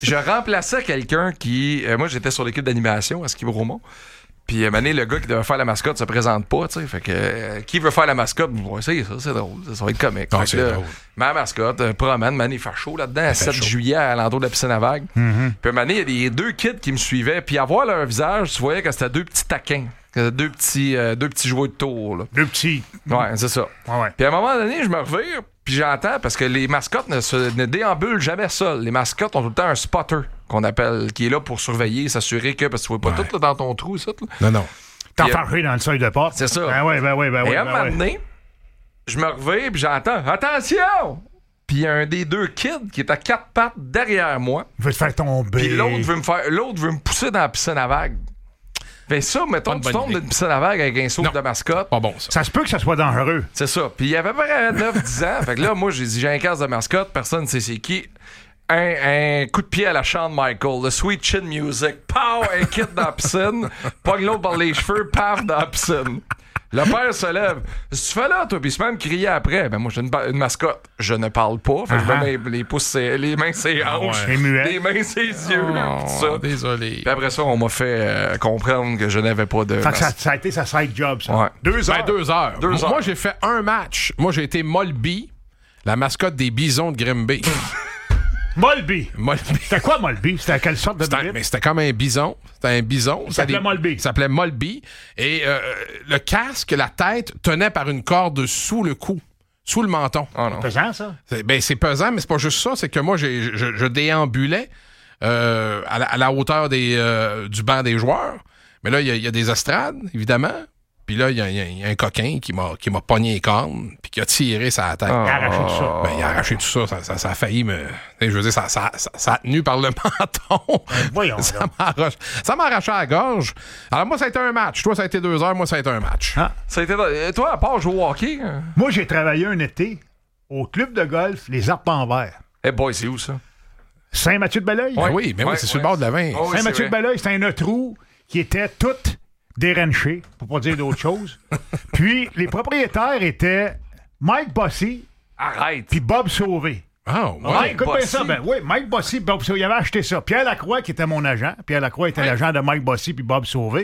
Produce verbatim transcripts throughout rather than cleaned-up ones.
je remplaçais quelqu'un qui... Euh, moi, j'étais sur l'équipe d'animation à Ski Bromont. Puis, à un moment donné, le gars qui devait faire la mascotte se présente pas, tu sais. Fait que, euh, qui veut faire la mascotte? On va essayer ça, c'est drôle. Ça, ça va être comique. Ah, fait c'est que là, drôle. ma mascotte, euh, promène, man, il fait chaud là-dedans, le sept juillet, à l'entour de la piscine à vagues. Mm-hmm. Puis, à un moment donné, il y a des deux kids qui me suivaient. Puis, à voir leur visage, tu voyais que c'était deux petits taquins. Deux petits, euh, deux petits jouets de tour, là. Deux petits. Ouais, c'est ça. Ouais, ouais. Puis, à un moment donné, je me revire, puis j'entends, parce que les mascottes ne, se, ne déambulent jamais seules. Les mascottes ont tout le temps un spotter, qu'on appelle, qui est là pour surveiller, s'assurer que, parce que tu vois pas Ouais. tout là, dans ton trou, ça. Là. Non, non. T'enfarger dans le seuil de porte. C'est ça. Ben oui, ben oui, ben oui. Et à un ben moment ouais. donné, je me revire, puis j'entends « Attention! » Puis il y a un des deux kids qui est à quatre pattes derrière moi. Il veut te faire tomber. Puis l'autre veut me faire, l'autre veut me pousser dans la piscine à vagues. Fait ça, mettons, tu tombes dans une piscine à vagues avec un saut Non. de mascotte. Pas bon, ça. Ça se peut que ça soit dangereux. C'est ça. Puis il y avait à peu près neuf dix ans. Fait que là, moi, j'ai dit, j'ai un casque de mascotte, personne ne sait c'est qui. Un, un coup de pied à la Shawn Michael, le Sweet Chin Music. Pow! Un kid dans la piscine. Pogne l'autre par les cheveux, paf, dans la piscine. Le père se lève. Qu'est-ce que tu fais là, toi? Puis il se met à me crier après. Ben, moi, j'ai une, ba- une mascotte. Je ne parle pas. Fait que je Uh-huh. mets mes- les pouces, ses- les mains, ses hanches. ouais. Et muet. Les mains, ses yeux. Oh, tout ça. désolé. Puis après ça, on m'a fait euh, comprendre que je n'avais pas de. Fait que ça, masque. ça a été sa side job, ça. Ouais. Deux heures. Ben, deux heures. Deux M- heures. Moi, j'ai fait un match. Moi, j'ai été Molby, la mascotte des bisons de Grimby. Molby. Molby. C'était quoi, Molby? C'était à quelle sorte de C'était un- bébé? mais c'était comme un bison. C'était un bison. Il s'appelait Ça, Molby. Il s'appelait Molby. Et euh, le casque, la tête, tenait par une corde sous le cou, sous le menton. Oh non. Pesant, ça? C'est, ben, c'est pesant, mais c'est pas juste ça. C'est que moi, j'ai, je, je déambulais euh, à, la, à la hauteur des, euh, du banc des joueurs. Mais là, il y, a- il y a des estrades, évidemment. Puis là, il y, a- il y a- il y a un coquin qui m'a, qui m'a pogné les cornes puis qui a tiré sa tête. Il a arraché tout ça. Ben, il a arraché tout ça. Ça, ça, ça a failli me... Je veux dire, ça, ça, ça, ça a tenu par le menton. voyons ça, donc. m'a arraché, ça m'a arraché à la gorge. Alors moi, ça a été un match. Toi, ça a été deux heures. Moi, ça a été un match. Ah. Ça a été. Et toi, à part jouer au hockey. hein? Moi, j'ai travaillé un été au club de golf Les Arpents Verts. Eh boy, c'est où ça? Saint-Mathieu-de-Belleuil. Ben oui, mais Ouais, oui, c'est sur ouais. le bord de la vingt. Oh, oui, c'est Saint-Mathieu-de-Belleuil, c'était un trou qui était tout déranché, pour pas dire d'autre chose. Puis, les propriétaires étaient Mike Bossy Arrête. puis Bob Sauvé. Ah, ouais. Ouais, écoute bien Bossy. ça. Ben, oui, Mike Bossy, Bob Sauvé. Il avait acheté ça. Pierre Lacroix, qui était mon agent. Pierre Lacroix était l'agent de Mike Bossy puis Bob Sauvé.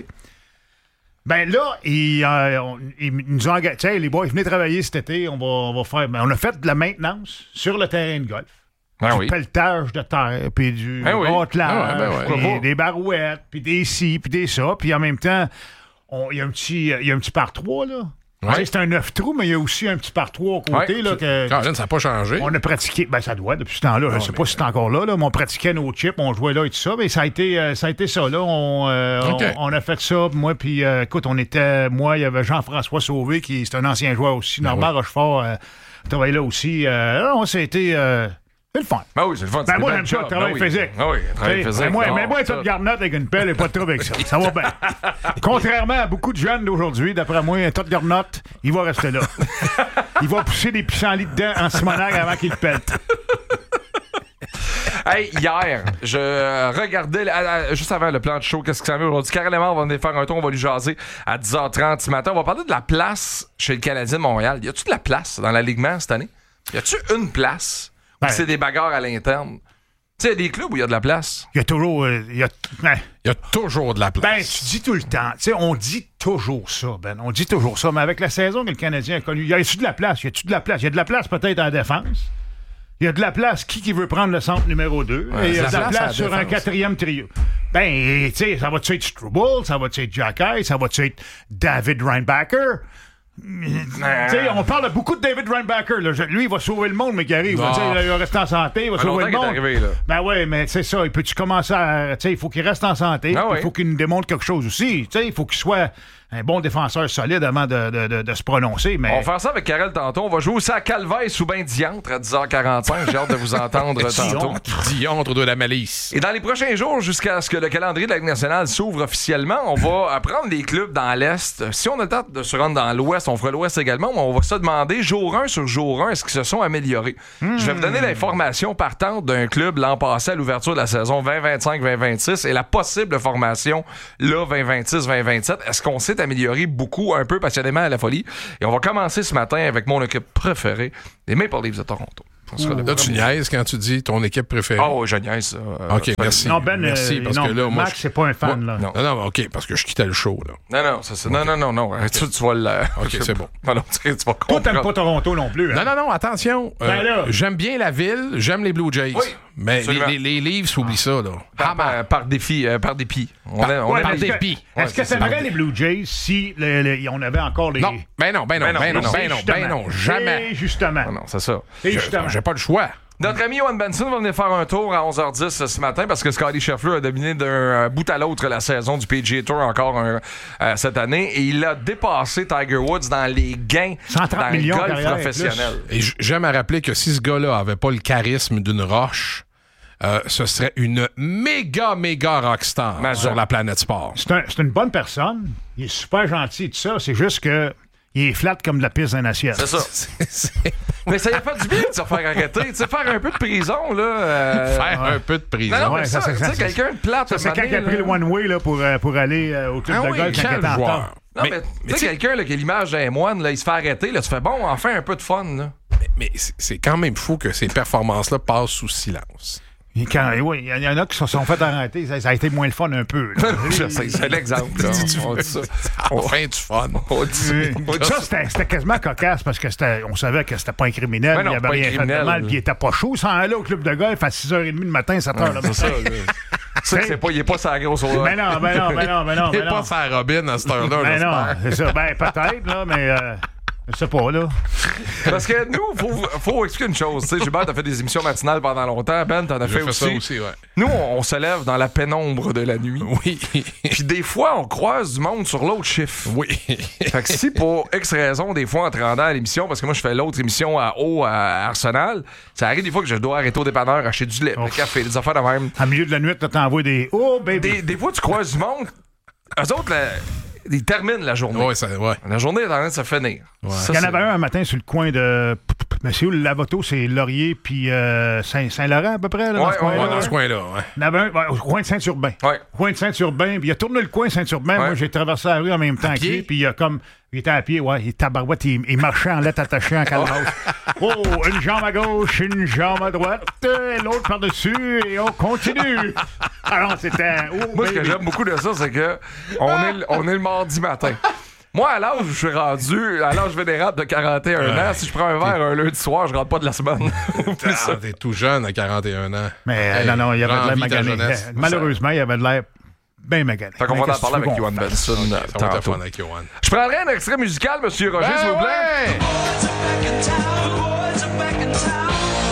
Ben là, ils, euh, on- ils nous ont engagé. Tu sais, les boys, venez travailler cet été. On va, on va faire. Ben, on a fait de la maintenance sur le terrain de golf. Ben du oui. pelletage de terre, puis du Ben oui. ratelage, Ah ouais, ben ouais. puis Pourquoi pas? des barouettes, puis des ci, puis des ça. Puis en même temps, on- il y a un petit, il y a un petit par trois, là. Ouais. Tu sais, c'est un neuf trous, mais il y a aussi un petit par trois à côté, Ouais. là, que, Caroline, ça n'a pas changé. on a pratiqué, ben ça doit depuis ce temps-là. Je ne sais pas si c'est encore là, là, mais on pratiquait nos chips, on jouait là et tout ça. Mais ça a été, euh, ça a été ça, là. On, euh, OK. on, on a fait ça, moi, puis euh, écoute, on était, moi, il y avait Jean-François Sauvé, qui est un ancien joueur aussi, Normand Rochefort, euh, travaillait là aussi. Euh, non, c'était, euh, c'est le fun. Ben oui, c'est le fun. Ben c'est moi, des j'aime belles ça, le jobs. travail Ben oui. physique. Ah oui, le travail T'sais, physique. ben moi, non, mais moi, ça. toute garnotte avec une pelle, et pas de trouble avec ça. Ça va bien. Contrairement à beaucoup de jeunes d'aujourd'hui, d'après moi, un tas de garnotte, il va rester là. Il va pousser des pissenlits dedans en simonaire avant qu'il le pète. Hey, hier, je euh, regardais, la- la- juste avant le plan de show, qu'est-ce que ça met aujourd'hui? Carrément, on va venir faire un tour, on va lui jaser à dix heures trente ce matin. On va parler de la place chez le Canadien de Montréal. Y a-tu de la place dans l'alignement cette année? Y a-tu une place où Ben. c'est des bagarres à l'interne? Tu sais, y a des clubs où il y a de la place. Il y a toujours. euh, il y a, ben, Il y a toujours de la place. ben, tu dis tout le temps. Tu sais, on dit toujours ça, Ben. On dit toujours ça. Mais avec la saison que le Canadien a connue, y a-tu de la place? Y a-tu de la place? Il y a de la place peut-être en défense. Il y a de la place. Qui qui veut prendre le centre numéro deux? Ouais, Et il y a de de la la place à la place sur un défense. quatrième trio. Ben, tu sais, ça va-tu être Struble? Ça va-tu être Jacky? Ça va-tu être David Reinbacker? Tu sais, on parle beaucoup de David Reinbacker. Là. Je- Lui, il va sauver le monde, mais qui arrive. Non. Tu sais, il va rester en santé, il va Ça fait sauver le longtemps monde. qu'il est arrivé, là. Ben oui, mais c'est ça. Il peut-tu commencer à. Tu sais, il faut qu'il reste en santé. Ah Il oui. faut qu'il nous démontre quelque chose aussi. Tu sais, il faut qu'il soit un bon défenseur solide avant de, de, de, de se prononcer. Mais... On va faire ça avec Karel tantôt. On va jouer aussi à Calvaire sous bain diantre à dix heures quarante-cinq. J'ai hâte de vous entendre tantôt. Diantre de la malice. Et dans les prochains jours, jusqu'à ce que le calendrier de la Ligue nationale s'ouvre officiellement, on va prendre des clubs dans l'Est. Si on a le temps de se rendre dans l'Ouest, on fera l'Ouest également, mais on va se demander, jour un sur jour un, est-ce qu'ils se sont améliorés? Je vais vous donner l'information partante d'un club l'an passé à l'ouverture de la saison vingt vingt-cinq vingt vingt-six et la possible formation là vingt vingt-six vingt vingt-sept. Est-ce qu'on s'est amélioré beaucoup, un peu passionnément à la folie? Et on va commencer ce matin avec mon équipe préférée, les Maple Leafs de Toronto. On sera le Là, tu premier. niaises quand tu dis ton équipe préférée. Oh, je niaise ça. Euh, OK, merci. Non, Ben, merci, euh, parce non, que là, moi, Max, je- c'est pas un fan, moi- là. non. Non, non, OK, parce que je quittais le show, là. Non, non, ça, c'est... non, non, non, non. Tu, tu vas le... OK, c'est bon. Non, non, tu, tu vas Toi, comprendre. t'aimes pas Toronto non plus, hein? Non, non, non, attention. Euh, Ben là. J'aime bien la ville, j'aime les Blue Jays. Oui, mais les, absolument. les, les Leafs, oublie ça, là. Par, par, par défi, euh, par dépit. On Par- est, on ouais, est par par dépit. dépit. Est-ce Ouais, que c'est ça ça. ferait les Blue Jays si le- le- on avait encore les... Non, ben non, ben non, Ben non, ben non, non, ben non, Justement. ben non, jamais. Et justement. Non, non, c'est ça. Et justement. J'ai pas le choix. Notre ami Johan Benson va venir faire un tour à onze heures dix ce matin parce que Scottie Scheffler a dominé d'un euh, bout à l'autre la saison du P G A Tour encore un, euh, cette année et il a dépassé Tiger Woods dans les gains cent trente dans millions le golf carrière, professionnel. Et j- j'aime à rappeler que si ce gars-là avait pas le charisme d'une roche, euh, ce serait une méga, méga rockstar Mais sur ça. la planète sport. C'est un- c'est une bonne personne. Il est super gentil et tout ça. C'est juste que il est flat comme de la piste d'un assiette. C'est ça. C'est- c'est- Mais ça y a pas du bien de se faire arrêter. Tu sais, faire un peu de prison, là. euh, Faire un peu de prison. Non, non, mais Ouais, ça, ça, tu ça, sais, ça, quelqu'un de plate. Ça, c'est à un quand il moment a pris donné, le one-way là, pour, euh, pour aller euh, au club Ah de oui, golf quand il quel était en joueur. retard. Non, Mais- mais, mais tu sais, quelqu'un là, qui a l'image d'un moine, là, il se fait arrêter, là, tu fais bon, enfin un peu de fun, là. Mais c'est c'est quand même fou que ces performances-là passent sous silence. Et quand- oui, il y en a qui se sont fait arrêter. Ça, ça a été moins le fun un peu. là. Je sais, c'est l'exemple, là. On dit ça. Enfin du fun. On dit ça. Oui. On dit Ça, ça. c'était c'était quasiment cocasse parce que c'était- on savait que c'était pas un criminel. Ben non, il avait pas un rien fait criminel, de mal. là. Puis il était pas chaud. Sans aller au club de golf à six heures trente du matin, sept heures le C'est ça, matin. là. Tu sais que c'est pas, il est pas sa grosse Ben non, ben non, ben non, ben non. Et Ben non, pas sa Robin à cette heure-là, ben non j'espère. c'est ça. Ben peut-être, là, mais euh, je sais pas, là. Parce que nous, faut, faut expliquer une chose. Tu sais, Gilbert, t'as fait des émissions matinales pendant longtemps. Ben, t'en as J'ai fait, fait aussi. ça aussi, ouais. Nous, on, on se lève dans la pénombre de la nuit. Oui. Puis des fois, on croise du monde sur l'autre chiffre. Oui. Fait que si pour X raison, des fois, en te rendant à l'émission, parce que moi, je fais l'autre émission à Haut, à Arsenal, ça arrive des fois que je dois arrêter au dépanneur, acheter du lait, du café, des affaires de même. En milieu de la nuit, là, t'envoies des. Oh, baby! Des, des fois, tu croises du monde. Eux autres, là, ils terminent la journée. Ouais, ça, ouais. La journée est en train de se finir. Ça, Il y en c'est- avait un un matin sur le coin de. Mais c'est où le lavoto? C'est Laurier puis euh, Saint- Saint-Laurent à peu près, là, dans Ouais, ce coin-là. Ouais, dans ce coin-là, ouais. Il y en avait un ouais, au coin de Saint-Urbain. Ouais. Au coin de Saint-Urbain. Puis il a tourné le coin Saint-Urbain. Ouais. Moi, j'ai traversé la rue en même temps que pied? lui. Puis il a comme. Il était à pied, ouais. Il tabarouette. Il, il marchait en lettres attachées en calvas. Oh, une jambe à gauche, une jambe à droite, euh, l'autre par-dessus, et on continue. Alors, c'était. Oh, Moi, ce que baby. j'aime beaucoup de ça, c'est que on est, le- on est le mardi matin. Moi, à l'âge où je suis rendu, à l'âge vénérable de quarante et un ans, si je prends un verre un lundi soir, je rentre pas de la semaine. Oublie ça. Ah, t'es tout jeune à quarante et un ans. Mais euh, Hey, non, non, il avait de l'air envie ta magané. jeunesse. Euh, Malheureusement, il avait de l'air bien magané. Fait qu'on Mais va en qu'est-ce que parler tu avec veux Johan qu'on Benson Ça va être tantôt. fun avec Johan. Je prendrais un extrait musical, Monsieur Roger, s'il vous plaît. ouais! Boys are back in town.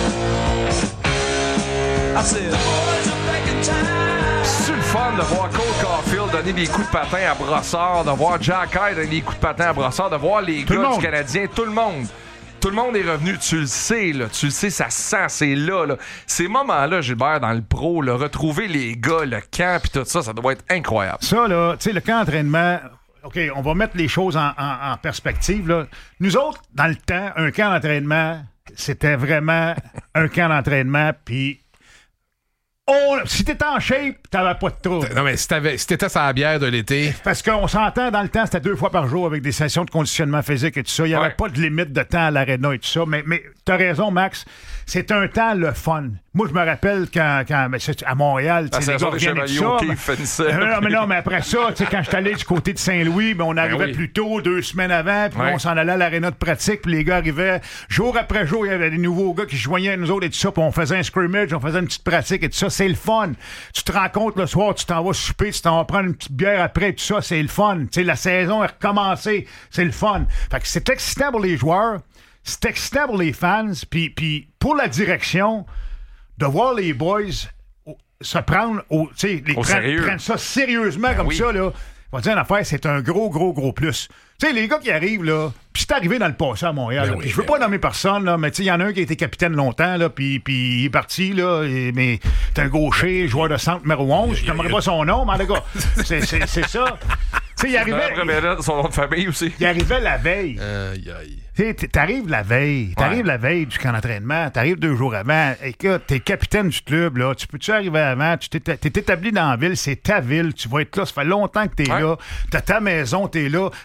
I said, boys are back in town. C'est le fun de voir Cole Caulfield donner des coups de patin à Brossard, de voir Jack Hyde donner des coups de patin à Brossard, de voir les Tout le gars monde. du Canadien, tout le monde. Tout le monde est revenu, tu le sais, là, tu le sais, ça se sent, c'est là, là. Ces moments-là, Gilbert, dans le pro, là, retrouver les gars, le camp, puis tout ça, ça doit être incroyable. Ça, là, tu sais, le camp d'entraînement, OK, on va mettre les choses en, en- en perspective. Là. Nous autres, dans le temps, un camp d'entraînement, c'était vraiment un camp d'entraînement, puis on- si t'étais en shape, t'avais pas de trouble. Non, mais si t'avais- si t'étais sur la bière de l'été, Parce qu'on s'entend, dans le temps, c'était deux fois par jour avec des sessions de conditionnement physique et tout ça. Il n'y avait Ouais. pas de limite de temps à l'aréna et tout ça. Mais, mais t'as raison, Max. C'est un temps le fun. Moi, je me rappelle quand, quand mais c'est à Montréal, tu La sais, les saison gars des reviennent et Chevaliers tout au ça, Quai mais- finissait. Euh, non, mais non, mais après ça, tu sais, quand je suis allé du côté de Saint-Louis, ben, on arrivait oui. plus tôt, deux semaines avant, puis Ouais. on s'en allait à l'aréna de pratique, puis les gars arrivaient jour après jour, il y avait des nouveaux gars qui se joignaient à nous autres et tout ça, puis on faisait un scrimmage, on faisait une petite pratique et tout ça, c'est le fun. Tu te rencontres le soir, tu t'en vas souper, tu t'en vas prendre une petite bière après, tout ça, c'est le fun. Tu sais, la saison est recommencée, c'est le fun. Fait que c'est excitant pour les joueurs, c'est excitant pour les fans, puis puis pour la direction, de voir les boys au- se prendre au, tu sais, les Au prendre- sérieux. prendre ça sérieusement comme oui. ça, là. On va dire une affaire, c'est un gros, gros, gros plus. Tu sais, les gars qui arrivent, là, puis c'est arrivé dans le passé à Montréal, Ben là, oui, puis je veux ben pas nommer personne, là, mais tu sais, il y en a un qui a été capitaine longtemps, là, puis puis il est parti, là, et- mais c'est un gaucher, joueur de centre numéro onze, je n'aimerais pas son nom, mais en tout cas, c'est c'est- c'est ça. Tu sais, il arrivait, Après, ben là, son nom de famille aussi. il arrivait la veille. aïe, aïe. Tu sais, t- t'arrives la veille, t'arrives Ouais. la veille du camp d'entraînement, t'arrives deux jours avant, écoute, t'es capitaine du club, là, tu peux-tu arriver avant, tu t'es, t'es établi dans la ville, c'est ta ville, tu vas être là, ça fait longtemps que t'es Ouais. là, t'as ta maison, t'es là.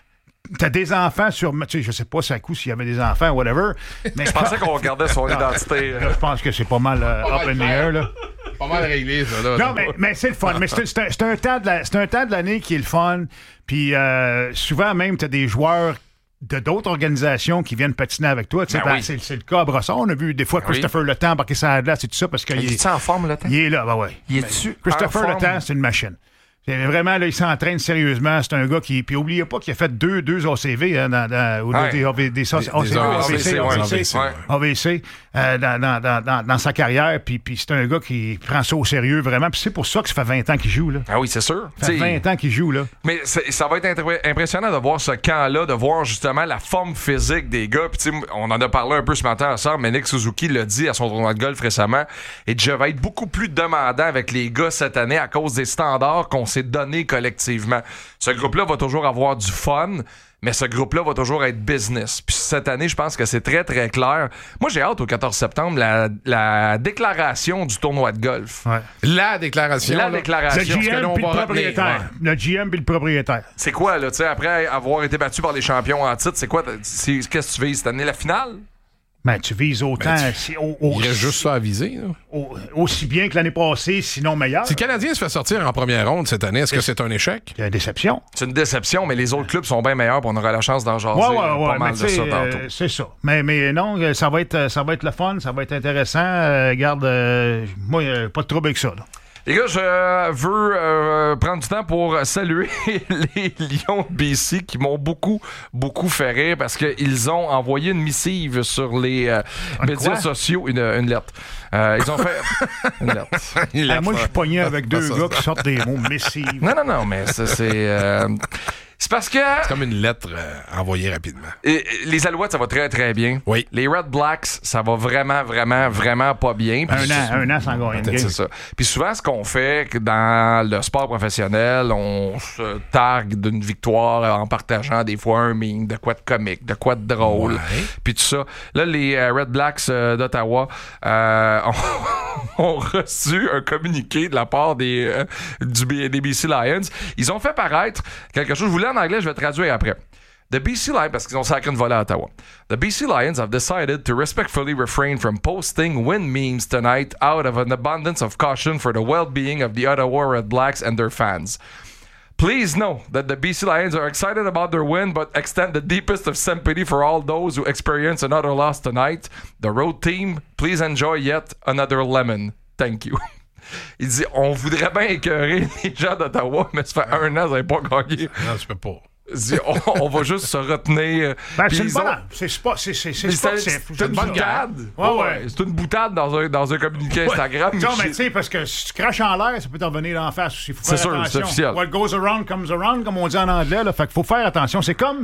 t'as des enfants sur... Tu sais, je sais pas, ça coup s'il y avait des enfants, whatever. Mais Je pensais qu'on regardait son identité. Là, je pense que c'est pas mal euh, up in the air, là. Pas mal réglé, ça, là. Non, mais, mais c'est le fun. Mais c'est, c'est, un, c'est, un temps de la, c'est un temps de l'année qui est le fun. Puis euh, souvent, même, t'as des joueurs de d'autres organisations qui viennent patiner avec toi. Tu sais, Ben ben, oui. c'est, c'est le cas à Bresson. On a vu des fois Ben oui. Christopher Le Temps embarquer sa glace et tout ça parce qu'il Il est, est en forme, le temps? il est là. Ben ouais. Il est-tu Christopher en Le forme? Temps, c'est une machine. C'est vraiment, là, il s'entraîne sérieusement. C'est un gars qui. Puis, oubliez pas qu'il a fait deux, deux A C V, hein, dans, dans, ou Ouais. des, des, des, des, Des- A C V, des A V C, A V C, A V C, ouais. A V C, euh, dans, dans, dans, dans, dans sa carrière. Puis, puis c'est un gars qui prend ça au sérieux, vraiment. Puis c'est pour ça que ça fait vingt ans qu'il joue, là. Ah oui, c'est sûr. Ça fait T'sais, vingt ans qu'il joue, là. Mais c'est- ça va être intré- impressionnant de voir ce camp-là, de voir justement la forme physique des gars. Puis, tu sais, on en a parlé un peu ce matin ensemble, mais Nick Suzuki l'a dit à son tournoi de golf récemment. Et je vais être beaucoup plus demandant avec les gars cette année à cause des standards qu'on s'est donnés collectivement. Ce groupe-là va toujours avoir du fun, mais ce groupe-là va toujours être business. Puis cette année, je pense que c'est très, très clair. Moi, j'ai hâte au quatorze septembre, la, la déclaration du tournoi de golf. Ouais. La déclaration. La là. déclaration. Le parce que là, G M on puis le va retenir, propriétaire. Le G M puis le propriétaire. C'est quoi, là, tu sais, après avoir été battu par les champions en titre, c'est quoi, t'as- c'est- qu'est-ce que tu vises cette année, la finale? Ben, tu vises autant, Ben, tu- si- au- au- Il reste juste ça à viser. Là. au- aussi bien que l'année passée, sinon meilleur. Si le Canadien se fait sortir en première ronde cette année, est-ce que c'est un échec? C'est une déception. C'est une déception, mais les autres clubs sont bien meilleurs, puis on aura la chance d'en jaser Ouais, ouais, euh, ouais, pas mais mal tu de sais, ça euh, tantôt. c'est ça. Mais, mais non, euh, ça va être, ça va être le fun, ça va être intéressant. Euh, regarde, euh, moi, euh, pas de trouble avec ça, là. Les gars, je veux euh, prendre du temps pour saluer les Lions de B C qui m'ont beaucoup, beaucoup fait rire parce qu'ils ont envoyé une missive sur les euh, médias quoi? sociaux, une, une lettre. Euh, ils ont fait une lettre. Ah, moi, je suis pogné avec deux ça, gars ça. qui sortent des mots missives. Non, non, non, mais ça, c'est... euh, c'est parce que C'est comme une lettre euh, envoyée rapidement. et- et les Alouettes, ça va très, très bien. Oui. Les Red Blacks, ça va vraiment, vraiment, vraiment pas bien. Puis Un an, un an sans gagner une Peut-être game. c'est ça. Puis souvent, ce qu'on fait que dans le sport professionnel, on se targue d'une victoire en partageant des fois un meme, de quoi de comique, de quoi de drôle, Ouais. puis tout ça. Là, les euh, Red Blacks euh, d'Ottawa euh, ont, ont reçu un communiqué de la part des, euh, du B- des B C Lions. Ils ont fait paraître quelque chose. Je vous l'ai en anglais, je vais traduire après. The B C Lions, parce qu'ils ont sacré une volée à Ottawa. The B C Lions have decided to respectfully refrain from posting win memes tonight out of an abundance of caution for the well-being of the Ottawa Red Blacks and their fans. Please know that the B C Lions are excited about their win, but extend the deepest of sympathy for all those who experience another loss tonight. The road team, please enjoy yet another lemon. Thank you. Il dit, on voudrait bien écœurer les gens d'Ottawa, mais ça fait un an qu'ils n'avaient pas gagné. Non, tu peux pas. Il dit, on, on va juste se retenir. Ben, Puis c'est une ils ont- bonne. C'est spo- c'est- c'est- c'est Mais c'est sportif. c'est une boutade. Ouais, ouais. C'est une boutade dans un, dans un communiqué Instagram. Non, mais tu sais, parce que si tu craches en l'air, ça peut t'en venir d'en face aussi. Faut C'est faire sûr, attention. c'est officiel. What goes around comes around, comme on dit en anglais. Là. Fait qu'il faut faire attention. C'est comme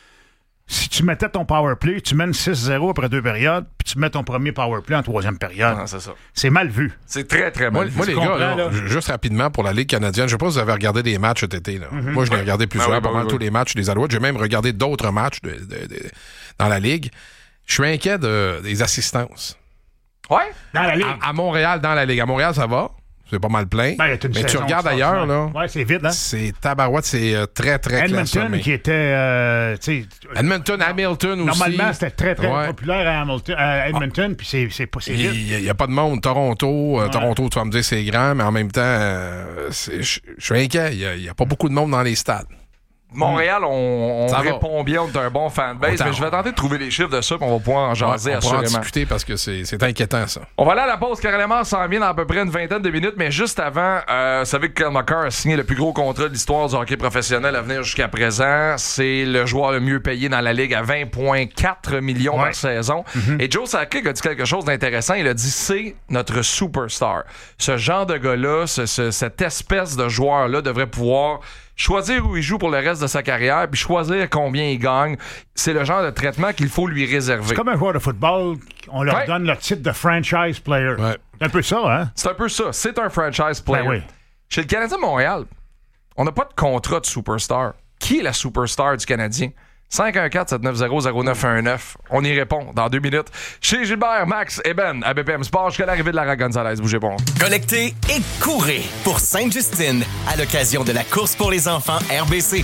si tu mettais ton power play, tu mènes six zéro après deux périodes, puis tu mets ton premier power play en troisième période. Ah, c'est ça. C'est mal vu. C'est très, très Moi, mal. moi, vu. les comprends, gars, là, là? ju- juste rapidement pour la Ligue canadienne, je sais pas si vous avez regardé des matchs cet été. Là. Moi, je l'ai regardé plusieurs, Ben oui, ben pas mal oui, tous oui. les matchs des Alouettes. J'ai même regardé d'autres matchs de- de- de- dans la Ligue. Je suis inquiet de- des assistances. Ouais. Dans la ligue. À, à Montréal, dans la Ligue. À Montréal, ça va. C'est pas mal plein. Ben, il y a une mais tu saison regardes ailleurs, là. Ouais, c'est vide, hein? C'est tabarouette, c'est euh, très, très Edmonton, classé. qui était. euh, tu sais, Edmonton, Hamilton aussi. normalement, c'était très, très Ouais. populaire à, Hamilton, à Edmonton, puis c'est, c'est pas c'est vide. Il n'y a pas de monde. Toronto, euh, Toronto, tu vas me dire c'est grand, mais en même temps, euh, c'est- je je suis inquiet. Il n'y a, pas beaucoup de monde dans les stades. Montréal, on, on Ça va. répond bien, on est un bon fanbase, On mais je vais tenter de trouver les chiffres de ça, puis on va pouvoir en jaser Ouais, on pourra en assurément. discuter parce que c'est c'est inquiétant, ça. On va aller à la pause. Carrément, s'en vient dans à peu près une vingtaine de minutes, mais juste avant, euh, vous savez que Kyle McCarr a signé le plus gros contrat de l'histoire du hockey professionnel à venir jusqu'à présent. C'est le joueur le mieux payé dans la Ligue à vingt virgule quatre millions Ouais. par saison. Et Joe Sakic a dit quelque chose d'intéressant. Il a dit, c'est notre superstar. Ce genre de gars-là, ce- ce- cette espèce de joueur-là devrait pouvoir choisir où il joue pour le reste de sa carrière, puis choisir combien il gagne. C'est le genre de traitement qu'il faut lui réserver. C'est comme un joueur de football, on leur Ouais. donne le titre de franchise player. Ouais. C'est un peu ça, hein? C'est un peu ça. C'est un franchise player. Ben oui. Chez le Canadien de Montréal, on n'a pas de contrat de superstar. Qui est la superstar du Canadien? cinq un quatre sept neuf zéro zéro neuf un neuf. On y répond dans deux minutes. Chez Gilbert, Max et Ben à B P M Sport jusqu'à l'arrivée de Lara Gonzalez. Bougez pas. Connectez et courez pour Sainte-Justine à l'occasion de la course pour les enfants R B C.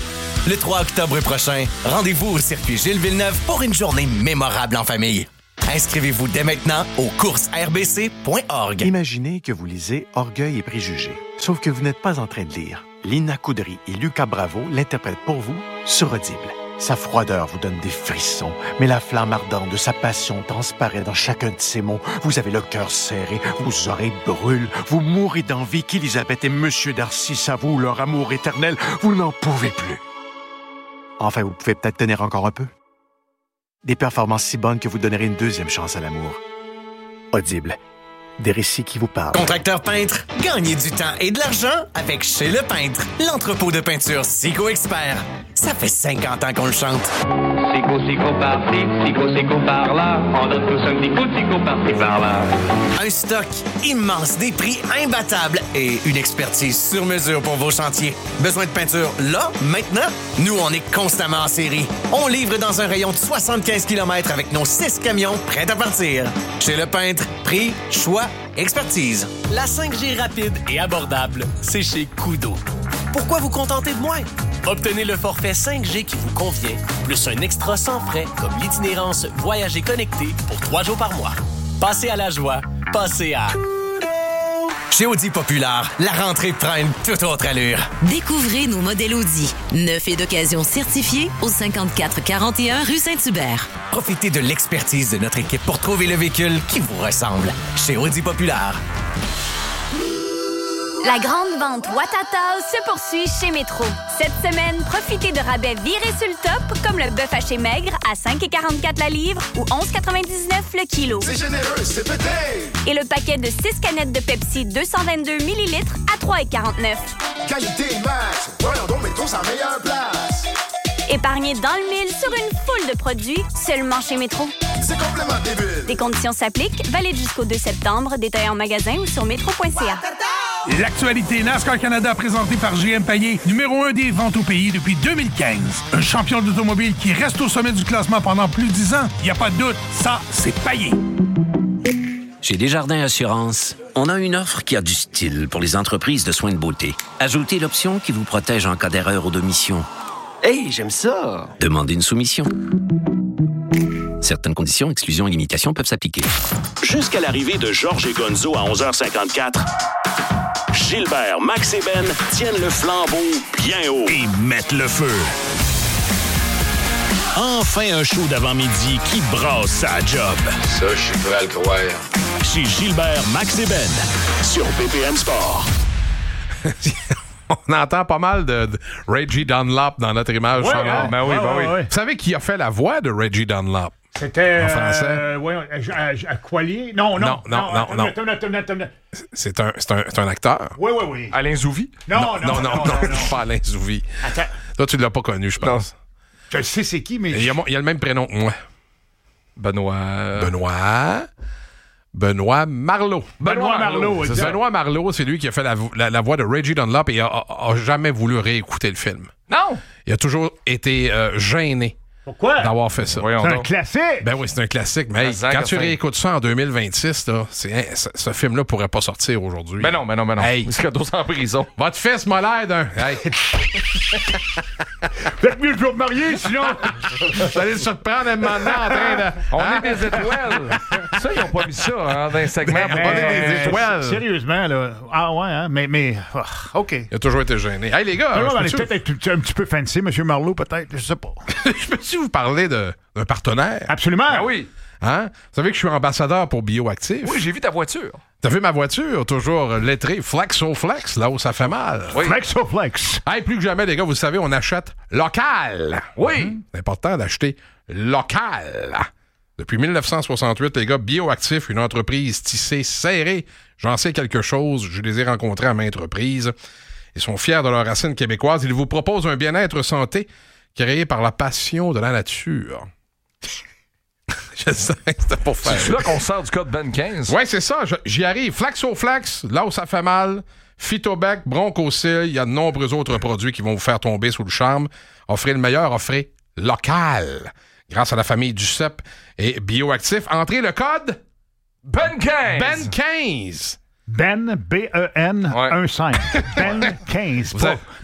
Le trois octobre prochain, rendez-vous au circuit Gilles Villeneuve pour une journée mémorable en famille. Inscrivez-vous dès maintenant au courses r b c point org. Imaginez que vous lisez Orgueil et préjugés, sauf que vous n'êtes pas en train de lire. Lina Coudry et Lucas Bravo l'interprètent pour vous sur Audible. Sa froideur vous donne des frissons, mais la flamme ardente de sa passion transparaît dans chacun de ses mots. Vous avez le cœur serré, vos oreilles brûlent, vous mourrez d'envie qu'Élisabeth et Monsieur Darcy s'avouent leur amour éternel. Vous n'en pouvez plus. Enfin, vous pouvez peut-être tenir encore un peu. Des performances si bonnes que vous donnerez une deuxième chance à l'amour. Audible. Des récits qui vous parlent. Contracteur peintre, gagnez du temps et de l'argent avec Chez Le Peintre, l'entrepôt de peinture Sico Expert. Ça fait cinquante ans qu'on le chante. Sico, sico par-ci, sico, sico par-là. On donne tous un petit coup de sico par-ci, par-là. Un stock immense, des prix imbattables et une expertise sur mesure pour vos chantiers. Besoin de peinture là, maintenant? Nous, on est constamment en série. On livre dans un rayon de soixante-quinze kilomètres avec nos six camions prêts à partir. Chez Le Peintre, prix, choix, expertise. La cinq G rapide et abordable, c'est chez Kudo. Pourquoi vous contenter de moins? Obtenez le forfait cinq G qui vous convient, plus un extra sans frais comme l'itinérance Voyager connecté pour trois jours par mois. Passez à la joie, passez à... Chez Audi Populaire, la rentrée prend une toute autre allure. Découvrez nos modèles Audi, neufs et d'occasion certifiés au cinquante-quatre quarante et un rue Saint-Hubert. Profitez de l'expertise de notre équipe pour trouver le véhicule qui vous ressemble. Chez Audi Populaire. La grande vente Watatao se poursuit chez Métro. Cette semaine, profitez de rabais virés sur le top, comme le bœuf haché maigre à cinq virgule quarante-quatre la livre ou onze virgule quatre-vingt-dix-neuf le kilo. C'est généreux, c'est pété! Et le paquet de six canettes de Pepsi deux cent vingt-deux millilitres à trois virgule quarante-neuf. Qualité max! Voyons donc, Métro, sa meilleure place! Épargnez dans le mille sur une foule de produits seulement chez Métro. C'est complètement débile! Des conditions s'appliquent, valide jusqu'au deux septembre, détaillé en magasin ou sur métro point c a. L'actualité NASCAR Canada présentée par J M Payet, numéro un des ventes au pays depuis deux mille quinze. Un champion d'automobile qui reste au sommet du classement pendant plus de dix ans. Il n'y a pas de doute, ça, c'est Payet. Chez Desjardins Assurance, on a une offre qui a du style pour les entreprises de soins de beauté. Ajoutez l'option qui vous protège en cas d'erreur ou d'omission. Hey, j'aime ça! Demandez une soumission. Certaines conditions, exclusions et limitations peuvent s'appliquer. Jusqu'à l'arrivée de Georges et Gonzo à onze heures cinquante-quatre, Gilbert, Max et Ben tiennent le flambeau bien haut et mettent le feu. Enfin un show d'avant-midi qui brasse sa job. Ça, je suis prêt à le croire. Chez Gilbert, Max et Ben, sur B P M Sport. On entend pas mal de, de Reggie Dunlop dans notre image. Ouais, sonore. hein? Ben oui, ben oui. Vous savez qui a fait la voix de Reggie Dunlop? C'était. En français? Euh, ouais, à, à, à Coilier? Non, non. Non, non, non. non. C'est un, c'est un, c'est un acteur. Oui, oui, oui. Alain Zouvi? Non, non, non, non, non, non, non, pas Alain Zouvi. Attends. Toi, tu ne l'as pas connu, je pense. Non. Je sais c'est qui, mais... Il y, a, il y a le même prénom que moi. Benoît... Benoît... Benoît Marleau. Benoît Marleau, c'est ça. Benoît Marleau, c'est lui qui a fait la, la, la voix de Reggie Dunlop et a, a, a jamais voulu réécouter le film. Non! Il a toujours été euh, gêné. Pourquoi? D'avoir fait ça. C'est un classique! Ben oui, c'est un classique. Mais hey, quand tu réécoutes ça en deux mille vingt-six, là, c'est, hein, ce, ce film-là pourrait pas sortir aujourd'hui. Ben non, ben non, ben non. Hey. C'est cadeau en prison. Votre fils m'a l'air d'un... Hey. Faites mieux que je vais me marier, sinon... Vous allez le surprendre un moment en train de... On hein? est des étoiles. Ça, ils ont pas mis ça hein, dans un segment. Ben, on est des étoiles. Sérieusement, là. Ah ouais, hein? Mais... mais oh, OK. Il a toujours été gêné. Hey, les gars... Alors, je on est peux-tu... peut-être un, un petit peu fancy, M. Marleau, peut-être. Je sais pas. Je peux-tu vous parler de... d'un partenaire? Absolument. Ben oui. Hein? Vous savez que je suis ambassadeur pour Bioactif. Oui, j'ai vu ta voiture. T'as vu ma voiture? Toujours lettrée Flexo-Flex, là où ça fait mal. Oui. Flexo-Flex. Hey, plus que jamais, les gars, vous le savez, on achète local. Oui. Mmh. C'est important d'acheter local. Depuis mille neuf cent soixante-huit, les gars, Bioactif, une entreprise tissée serrée. J'en sais quelque chose. Je les ai rencontrés à maintes reprises. Ils sont fiers de leurs racines québécoises. Ils vous proposent un bien-être santé créé par la passion de la nature. Je sais que c'était pour faire. C'est là qu'on sort du code Ben quinze. Oui, c'est ça. Je, j'y arrive. Flaxo-Flax, là où ça fait mal. Phytobec, Bronchocil. Il y a de nombreux autres produits qui vont vous faire tomber sous le charme. Offrez le meilleur, offrez local. Grâce à la famille Duceppe et Bioactif. Entrez le code Ben quinze. Ben quinze. Ben, B E N, ouais. un cinq. Ben quinze. Pas,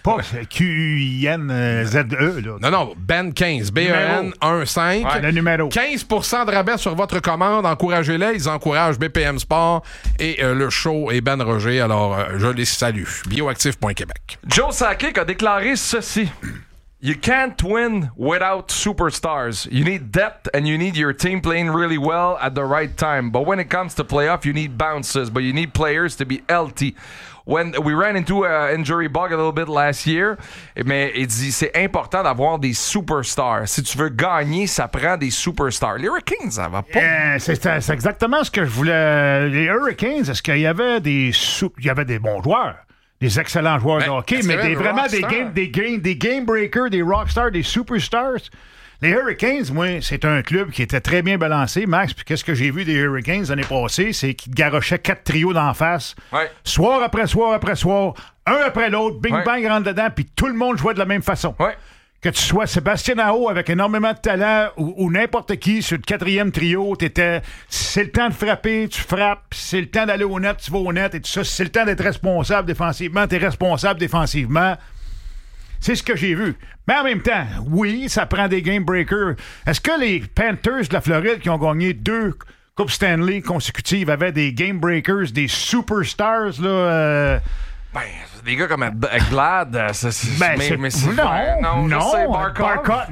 Pas Q U I N Z E. Là. Non, non, Ben quinze. B E N quinze. Ouais, le numéro. quinze pour cent de rabais sur votre commande. Encouragez-les. Ils encouragent B P M Sport et euh, le show et Ben Roger. Alors, euh, je les salue. Bioactif point Québec. Joe Sakic a déclaré ceci. You can't win without superstars. You need depth and you need your team playing really well at the right time. But when it comes to playoff, you need bounces, but you need players to be healthy. When we ran into an injury bug a little bit last year, mais il dit c'est important d'avoir des superstars. Si tu veux gagner, ça prend des superstars. Les Hurricanes, ça va pas. Euh, c'est, c'est exactement ce que je voulais. Les Hurricanes, est-ce qu'il y avait des sou- il y avait des bons joueurs? Des excellents joueurs ben, de hockey, mais des, vraiment des game, des, game, des game breakers, des rockstars, des superstars. Les Hurricanes, moi, c'est un club qui était très bien balancé, Max. Puis qu'est-ce que j'ai vu des Hurricanes l'année passée, c'est qu'ils garochaient quatre trios d'en face. Ouais. Soir après soir après soir, un après l'autre, bing ouais. bang rentre dedans, puis tout le monde jouait de la même façon. Ouais. Que tu sois Sébastien Aho avec énormément de talent ou, ou n'importe qui sur le quatrième trio, t'étais, c'est le temps de frapper, tu frappes, c'est le temps d'aller au net, tu vas au net et tout ça, c'est le temps d'être responsable défensivement, t'es responsable défensivement. C'est ce que j'ai vu. Mais en même temps, oui, ça prend des game breakers. Est-ce que les Panthers de la Floride qui ont gagné deux Coupes Stanley consécutives avaient des game breakers, des superstars, là... Euh... Ben, des gars comme Glad, c'est, c'est, ben, mais, c'est, mais c'est non, vrai. non, non, je sais, Barkov. Barkov.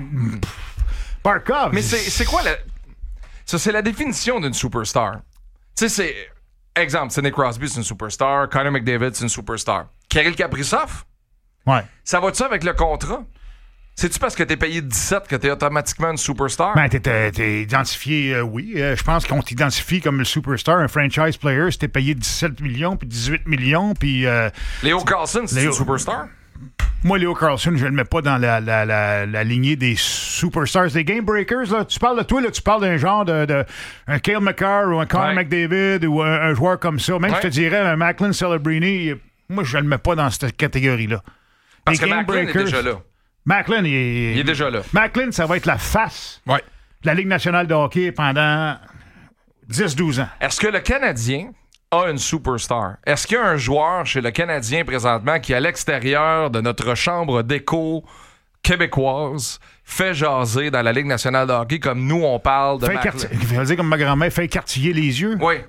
Barkov. Mais c'est, c'est quoi la... Ça, c'est la définition d'une superstar. Tu sais, c'est... Exemple, Sidney Crosby, c'est une superstar. Connor McDavid, c'est une superstar. Kirill Kaprizov? Ouais. Ça va-tu avec le contrat? C'est-tu parce que t'es payé dix-sept que t'es automatiquement une superstar? Ben, t'es, t'es, t'es identifié, euh, oui. Euh, je pense qu'on t'identifie comme le superstar, un franchise player, si t'es payé dix-sept millions, puis dix-huit millions, puis... Euh, Léo Carlson, c'est Léo... une superstar? Moi, Léo Carlson, je le mets pas dans la, la, la, la lignée des superstars, des game breakers. Là. Tu parles de toi, là, tu parles d'un genre de, de un Cale Makar ou un Connor ouais. McDavid ou un, un joueur comme ça. Même, ouais. je te dirais, un Macklin Celebrini, moi, je le mets pas dans cette catégorie-là. Parce les que Macklin est déjà là. Macklin, il est, il est déjà là. Macklin, ça va être la face ouais. de la Ligue nationale de hockey pendant dix douze ans. Est-ce que le Canadien a une superstar? Est-ce qu'il y a un joueur chez le Canadien présentement qui, à l'extérieur de notre chambre d'écho québécoise, fait jaser dans la Ligue nationale de hockey comme nous, on parle de fait Macklin? Quarti- je vais dire comme ma grand-mère, fait écartiller les yeux. Oui.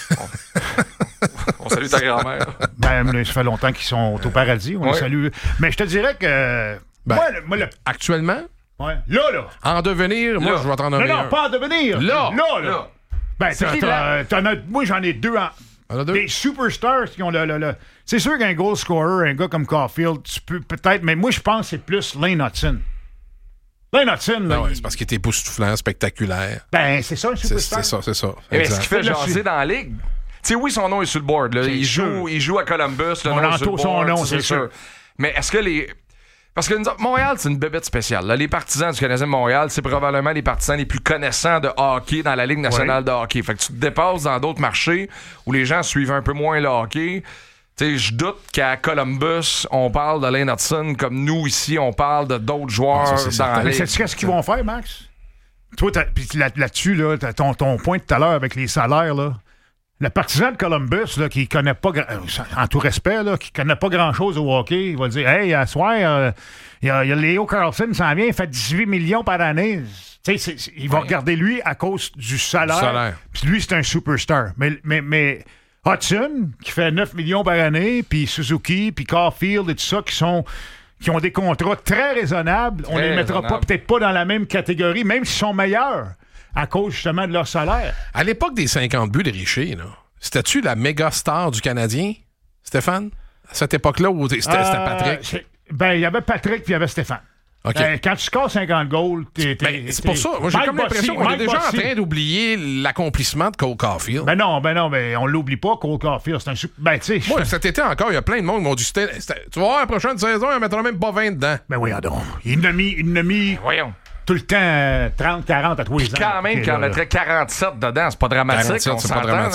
On salue ta grand-mère. Ben, ça fait longtemps qu'ils sont au paradis. On oui. les salue. Mais je te dirais que... Ben, moi, le, moi, le... Actuellement? Ouais. Là, là. En devenir, là. Moi, je vais t'en nommer Non, non, un. pas en devenir. Là. Là, là. là. Ben, t'as, t'as, t'en as, moi, j'en ai deux. En... Deux? Des superstars qui ont le, le, le... C'est sûr qu'un goal scorer, un gars comme Caulfield, tu peux peut-être... Mais moi, je pense que c'est plus Lane Hudson. Lane Hudson, là, ben ouais, il... c'est parce qu'il était époustouflant, spectaculaire. Ben, c'est ça, un superstar. C'est, c'est ça, c'est ça. Mais est-ce qu'il fait jaser dans la Ligue? Tu sais, oui, son nom est sur le board. Là. Il, joue, il joue à Columbus. Le On nom est sur le board, son nom, c'est, c'est sûr. sûr. Mais est-ce que les... Parce que nous, Montréal, c'est une bébête spéciale. Là. Les partisans du Canadien de Montréal, c'est probablement les partisans les plus connaissants de hockey dans la Ligue nationale ouais. de hockey. Fait que tu te dépasses dans d'autres marchés où les gens suivent un peu moins le hockey. Tu sais, je doute qu'à Columbus, on parle de Lane Hudson comme nous, ici, on parle de d'autres joueurs ah, ça, c'est dans la Ligue. Sais-tu qu'est-ce qu'ils vont faire, Max? Toi, puis là, là-dessus, là, ton, ton point de tout à l'heure avec les salaires, là, le partisan de Columbus, là, qui connaît pas, en tout respect, là, qui connaît pas grand-chose au hockey, il va dire « Hey, à soir, il euh, y, y a Léo Carlson qui s'en vient, il fait dix-huit millions par année. » Tu sais, il va ouais. regarder lui à cause du salaire. salaire. Puis lui, c'est un superstar. Mais, mais, mais Hudson, qui fait neuf millions par année, puis Suzuki, puis Caulfield et tout ça, qui sont... qui ont des contrats très raisonnables, très on les mettra pas, peut-être pas dans la même catégorie, même s'ils sont meilleurs. À cause, justement, de leur salaire. À l'époque des cinquante buts de Richer, là, c'était-tu la méga star du Canadien, Stéphane? À cette époque-là, où c'était, c'était euh, Patrick? C'est, ben, il y avait Patrick puis il y avait Stéphane. Okay. Ben, quand tu scores cinquante goals, t'es... t'es, ben, c'est t'es, pour ça. Moi, j'ai Mike comme l'impression Bossy, qu'on est déjà Bossy. en train d'oublier l'accomplissement de Cole Caulfield. Ben non, ben non, ben on l'oublie pas, Cole Caulfield. C'est un super... Ben, tu sais... Moi, cet été encore, il y a plein de monde qui m'ont dit... C'était, c'était, tu vas voir, la prochaine saison, il en mettra même pas vingt dedans. Ben voyons donc. Il n'a mis... Il n'a mis... Voyons. Tout le temps, euh, trente quarante à tous les ans. Quand même, quand on mettrait quarante-sept dedans, c'est pas dramatique. quarante-sept, on c'est s'entend, pas dramatique.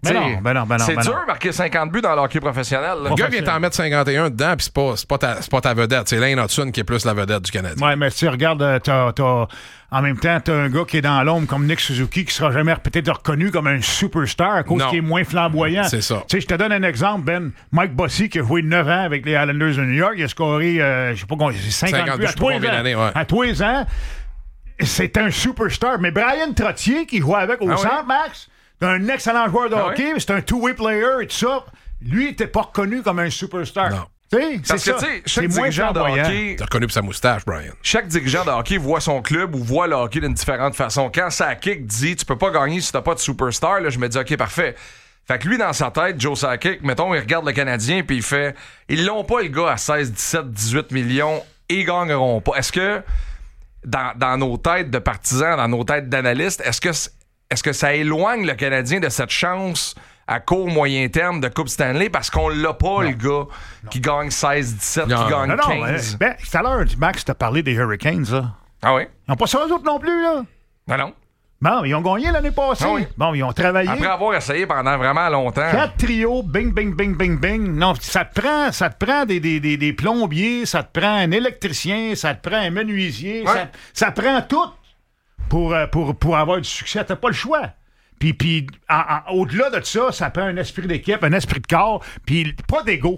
Ben non, ben non, ben non. C'est ben dur non. de marquer cinquante buts dans le hockey professionnel. Là. Le gars vient t'en mettre cinquante et un dedans, puis c'est pas, c'est pas, ta, c'est pas ta vedette. C'est Lane Hudson qui est plus la vedette du Canadien. Ouais, mais tu regardes, euh, t'as, t'as, en même temps, t'as un gars qui est dans l'ombre comme Nick Suzuki qui sera jamais peut-être reconnu comme un superstar à cause Non. qu'il est moins flamboyant. C'est ça. Tu sais, je te donne un exemple, Ben. Mike Bossy, qui a joué neuf ans avec les Islanders de New York, il a scoré, euh, je sais pas combien, cinquante, cinquante buts à je sais pas tous les combien ans. d'années, ouais. À tous les ans. C'est un superstar. Mais Brian Trottier, qui jouait avec au Ah centre, oui? Max, un excellent joueur de Ah hockey, oui? c'est un two-way player et tout ça. Lui, il était pas reconnu comme un superstar. Non. Tu sais, c'est Parce que, ça. tu sais, C'est chaque moins dirigeant de flamboyant. hockey, T'as reconnu pour sa moustache, Brian. chaque dirigeant de hockey voit son club ou voit le hockey d'une différente façon. Quand Sakic dit tu peux pas gagner si t'as pas de superstar, là, je me dis OK, parfait. Fait que lui, dans sa tête, Joe Sakic, mettons, il regarde le Canadien puis il fait ils l'ont pas, le gars, à seize, dix-sept, dix-huit millions et ils gagneront pas. Est-ce que dans, dans nos têtes de partisans, dans nos têtes d'analystes, est-ce que, est-ce que ça éloigne le Canadien de cette chance à court, moyen terme de Coupe Stanley parce qu'on l'a pas, non. le gars, non. qui gagne seize, dix-sept, non. qui gagne Non, non, quinze? ben, tout à l'heure, Max t'a parlé des Hurricanes, là. Ah oui? Ils n'ont pas ça eux autres non plus, là. Non, non. Bon, ils ont gagné l'année passée. Ah oui. Bon, ils ont travaillé. Après avoir essayé pendant vraiment longtemps. Quatre trios, bing, bing, bing, bing, bing. Non, ça te prend, ça te prend des, des, des, des plombiers, ça te prend un électricien, ça te prend un menuisier, Ouais. ça, ça prend tout pour, euh, pour, pour avoir du succès. T'as pas le choix. Puis, puis en- en- au-delà de ça, ça prend un esprit d'équipe, un esprit de corps, puis pas d'ego.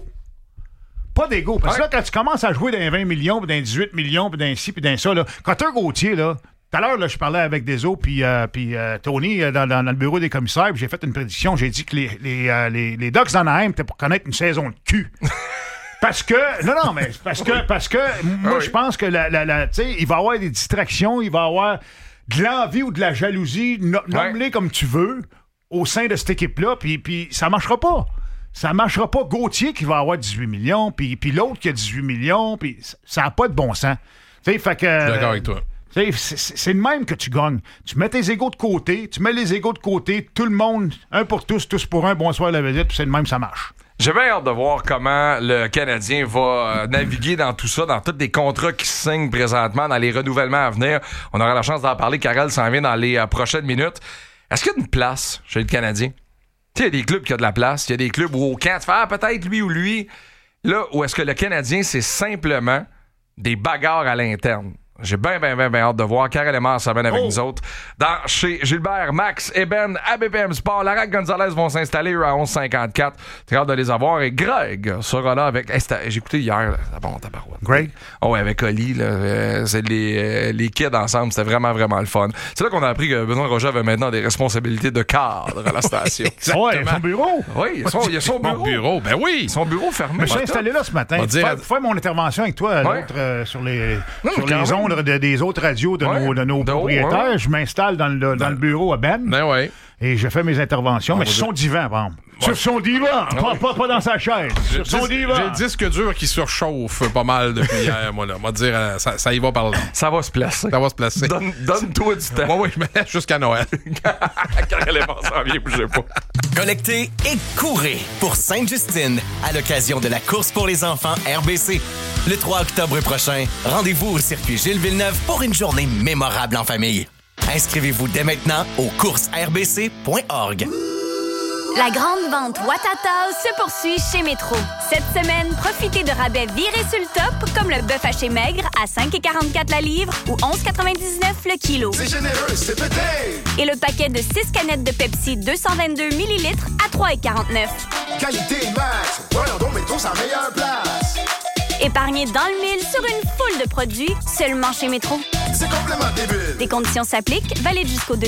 Pas d'ego. Parce que Ouais. là, quand tu commences à jouer dans les vingt millions, puis dans les dix-huit millions, puis dans ci, puis dans ça, là, Cutter Gauthier, là, tout à l'heure, là, je parlais avec Deso puis euh, puis euh, Tony euh, dans, dans- dans le bureau des commissaires, puis j'ai fait une prédiction. J'ai dit que les, les, euh, les, les Ducks d'Anaheim étaient pour connaître une saison de cul. Parce que, non, non, mais parce que, parce que moi, oui. je pense que la, la, la, tu sais, il va y avoir des distractions, il va y avoir de l'envie ou de la jalousie, no- nomme-les comme tu veux, au sein de cette équipe-là, puis, puis ça marchera pas. Ça marchera pas. Gauthier qui va avoir dix-huit millions, puis, puis l'autre qui a dix-huit millions, puis ça n'a pas de bon sens. Tu sais, fait que... Je suis d'accord avec toi. Tu sais, C'est c'est- c'est le même que tu gagnes. Tu mets tes égos de côté, tu mets les égos de côté, tout le monde, un pour tous, tous pour un, bonsoir la vedette, puis c'est le même, ça marche. J'ai bien hâte de voir comment le Canadien va euh, naviguer dans tout ça, dans tous les contrats qui se signent présentement, dans les renouvellements à venir. On aura la chance d'en parler. Karel s'en vient dans les euh, prochaines minutes. Est-ce qu'il y a une place chez le Canadien? Tu sais, il y a des clubs qui ont de la place. Il y a des clubs où au camp, tu fais ah, peut-être lui ou lui. Là, où est-ce que le Canadien, c'est simplement des bagarres à l'interne? J'ai bien, bien, bien, bien hâte de voir. Karel Lemar s'amène avec Oh. nous autres. Dans, chez Gilbert, Max et Ben, à B P M Sport, Larac Gonzalez vont s'installer eux, à onze cinquante-quatre. Très hâte de les avoir. Et Greg sera là avec... Hey, c'était- j'ai écouté hier. Là. Ah bon, tabarouette. Greg? Oh, ouais, avec Oli. Là, euh, c'est les, euh, les kids ensemble. C'était vraiment, vraiment le fun. C'est là qu'on a appris que Benoît Roger avait maintenant des responsabilités de cadre à la station. Ouais, son bureau. Oui, il y a son, il y a son Mon bureau. bureau, ben oui. Son bureau fermé. Je me suis installé là ce matin. On va Pour dire faire, à- pour faire mon intervention avec toi, Ouais. l'autre, euh, sur les, Non, sur quand les même. ondes de- des autres radios de Ouais. nos, de nos De haut, propriétaires. ouais. Je m'installe dans le, dans le bureau à Ben Ben ouais. et je fais mes interventions, mais va sur son divan, par exemple. Sur son divan, pas, pas, pas dans sa chaise. J'ai Sur son le dis- divan. j'ai le disque dur qui surchauffe pas mal depuis hier, moi, là. On va te dire, euh, ça, ça y va par là. Ça va se placer. Ça va se placer. Donne- Donne-toi du temps. Ouais, oui, je me laisse jusqu'à Noël. Karel Lemar s'en vient, bougez pas. Connectez et courez pour Sainte-Justine à l'occasion de la course pour les enfants R B C. Le trois octobre prochain, rendez-vous au circuit Gilles Villeneuve pour une journée mémorable en famille. Inscrivez-vous dès maintenant au courses r b c point org. La grande vente Watata se poursuit chez Métro. Cette semaine, profitez de rabais virés sur le top, comme le bœuf haché maigre à cinq quarante-quatre la livre ou onze quatre-vingt-dix-neuf le kilo. C'est généreux, c'est pété! Et le paquet de six canettes de Pepsi deux cent vingt-deux millilitres à trois quarante-neuf. Qualité max! Voyons donc, mettons sa meilleure place! Épargnez dans le mille sur une foule de produits seulement chez Métro. C'est complètement débile! Des conditions s'appliquent, valide jusqu'au deux